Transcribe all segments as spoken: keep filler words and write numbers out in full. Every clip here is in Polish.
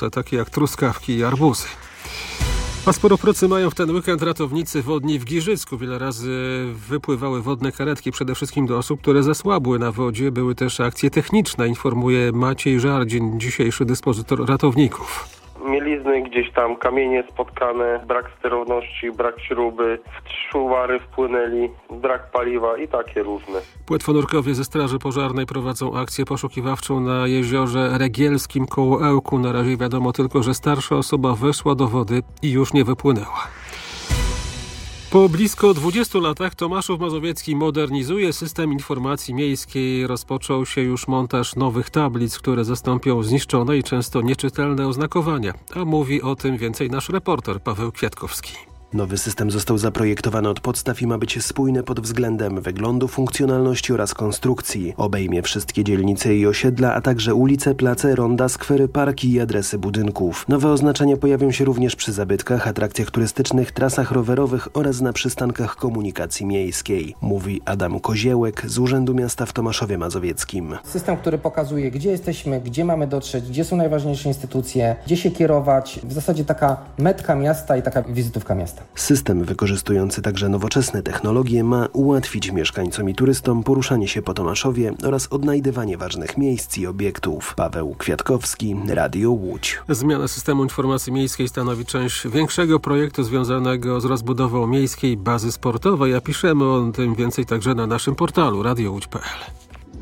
owoce, takie jak truskawki i arbuzy. A sporo pracy mają w ten weekend ratownicy wodni w Giżycku. Wiele razy wypływały wodne karetki, przede wszystkim do osób, które zasłabły na wodzie. Były też akcje techniczne, informuje Maciej Żardzień, dzisiejszy dyspozytor ratowników. Mielizny gdzieś tam, kamienie spotkane, brak sterowności, brak śruby, w szuwary wpłynęli, brak paliwa i takie różne. Płetwonurkowie ze Straży Pożarnej prowadzą akcję poszukiwawczą na jeziorze Regielskim koło Ełku. Na razie wiadomo tylko, że starsza osoba weszła do wody i już nie wypłynęła. Po blisko dwudziestu latach Tomaszów Mazowiecki modernizuje system informacji miejskiej. Rozpoczął się już montaż nowych tablic, które zastąpią zniszczone i często nieczytelne oznakowania. A mówi o tym więcej nasz reporter Paweł Kwiatkowski. Nowy system został zaprojektowany od podstaw i ma być spójny pod względem wyglądu, funkcjonalności oraz konstrukcji. Obejmie wszystkie dzielnice i osiedla, a także ulice, place, ronda, skwery, parki i adresy budynków. Nowe oznaczenia pojawią się również przy zabytkach, atrakcjach turystycznych, trasach rowerowych oraz na przystankach komunikacji miejskiej. Mówi Adam Koziełek z Urzędu Miasta w Tomaszowie Mazowieckim. System, który pokazuje, gdzie jesteśmy, gdzie mamy dotrzeć, gdzie są najważniejsze instytucje, gdzie się kierować. W zasadzie taka metka miasta i taka wizytówka miasta. System wykorzystujący także nowoczesne technologie ma ułatwić mieszkańcom i turystom poruszanie się po Tomaszowie oraz odnajdywanie ważnych miejsc i obiektów. Paweł Kwiatkowski, Radio Łódź. Zmiana systemu informacji miejskiej stanowi część większego projektu związanego z rozbudową miejskiej bazy sportowej, a piszemy o tym więcej także na naszym portalu radio łódź kropka pe el.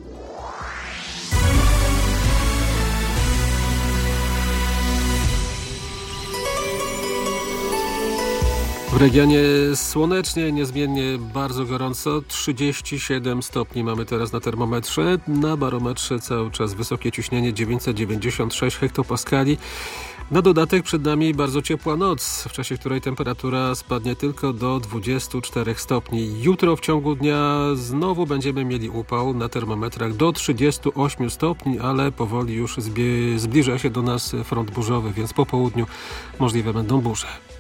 W regionie słonecznie, niezmiennie bardzo gorąco, trzydzieści siedem stopni mamy teraz na termometrze, na barometrze cały czas wysokie ciśnienie dziewięćset dziewięćdziesiąt sześć hektopaskali. Na dodatek przed nami bardzo ciepła noc, w czasie której temperatura spadnie tylko do dwudziestu czterech stopni. Jutro w ciągu dnia znowu będziemy mieli upał na termometrach do trzydziestu ośmiu stopni, ale powoli już zbliża się do nas front burzowy, więc po południu możliwe będą burze.